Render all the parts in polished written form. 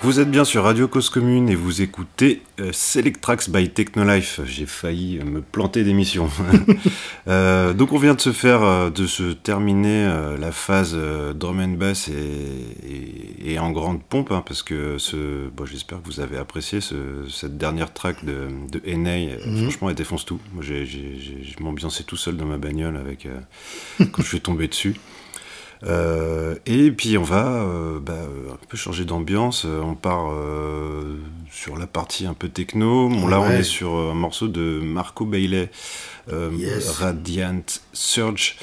Vous êtes bien sur Radio Cause Commune et vous écoutez Select Tracks by Technolife. J'ai failli me planter d'émission. Donc on vient de se terminer la phase drum and bass et en grande pompe, hein, parce que j'espère que vous avez apprécié cette dernière track de NA. Franchement, elle défonce tout. Moi, je m'ambiançais tout seul dans ma bagnole quand je suis tombé dessus. Et puis on va un peu changer d'ambiance. On part sur la partie un peu techno. Là, on est sur un morceau de Marco Bailey, Radiant Surge.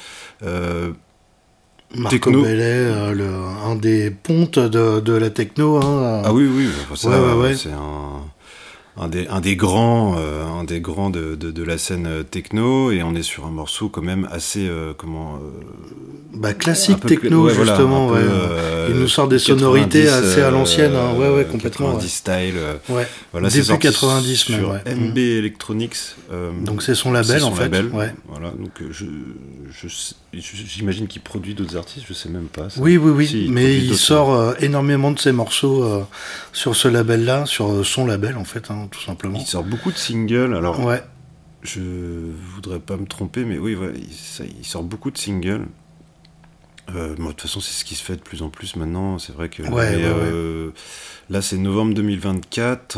Marco techno. Bailey, un des pontes de la techno. Hein. Ah oui, c'est un des grands de la scène techno, et on est sur un morceau quand même assez classique techno, justement. Il nous sort des sonorités assez à l'ancienne, complètement. 90 style. Début 90 même. Sur MB Electronics. Donc c'est son label en fait. Voilà, donc j'imagine qu'il produit d'autres artistes, je sais même pas. Ça. Oui, mais il sort énormément de ses morceaux sur ce label-là, sur son label en fait, hein, tout simplement. Il sort beaucoup de singles, alors je voudrais pas me tromper, mais oui, il sort beaucoup de singles. De toute façon, c'est ce qui se fait de plus en plus maintenant, c'est vrai que là c'est novembre 2024,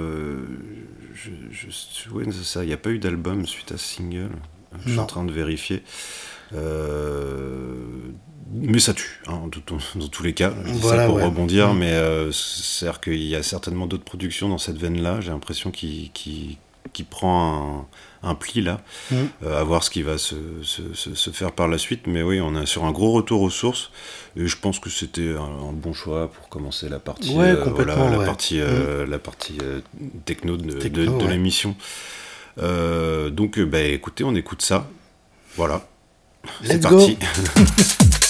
c'est ça, il n'y a pas eu d'album suite à ce single, je suis en train de vérifier. Mais ça tue, hein, dans tous les cas. Je dis ça pour rebondir, mais c'est-à-dire qu'il y a certainement d'autres productions dans cette veine-là. J'ai l'impression qu'il prend un pli là, à voir ce qui va se faire par la suite. Mais oui, on est sur un gros retour aux sources. Et je pense que c'était un bon choix pour commencer la partie, la partie techno de l'émission. Donc, écoutez, on écoute ça. Voilà. C'est parti.